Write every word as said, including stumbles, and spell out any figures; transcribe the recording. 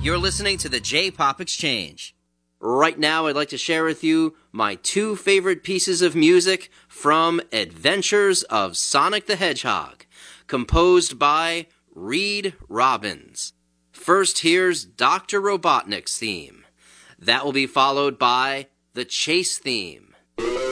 You're listening to the J-Pop Exchange. Right now, I'd like to share with you my two favorite pieces of music from Adventures of Sonic the Hedgehog, composed by Reed Robbins. First, here's Doctor Robotnik's theme. That will be followed by the Chase theme.